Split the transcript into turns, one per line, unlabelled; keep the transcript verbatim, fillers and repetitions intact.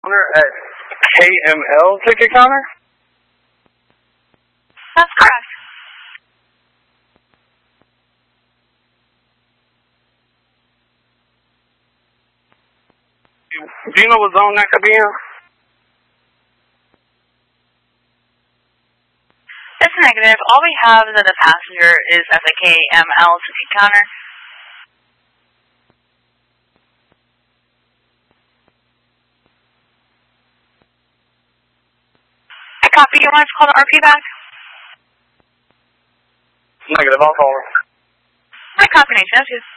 Counter at K M L ticket counter?
That's correct.
Do you know what zone that could be in?
It's negative. All we have is that the passenger is at the K M L ticket counter. I copy. You want to call the R P back?
Negative. I'll call her.
My copy, Nation.